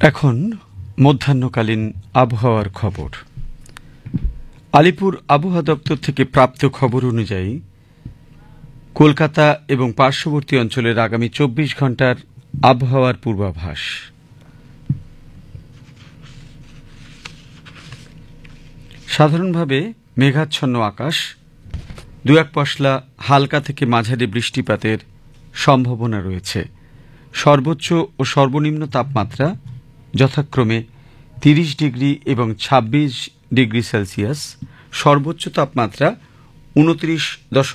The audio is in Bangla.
এখন মধ্যাহ্নকালীন আবহাওয়ার খবর। আলিপুর আবহাওয়া দপ্তর থেকে প্রাপ্ত খবর অনুযায়ী কলকাতা এবং পার্শ্ববর্তী অঞ্চলের আগামী ২৪ ঘণ্টার আবহাওয়ার পূর্বাভাস। সাধারণভাবে মেঘাচ্ছন্ন আকাশ, দু এক পশলা হালকা থেকে মাঝারি বৃষ্টিপাতের সম্ভাবনা রয়েছে। সর্বোচ্চ ও সর্বনিম্ন তাপমাত্রা যথাক্রমে ৩০ ডিগ্রি এবং ২৬ ডিগ্রি সেলসিয়াস, সর্বোচ্চ তাপমাত্রা ২৯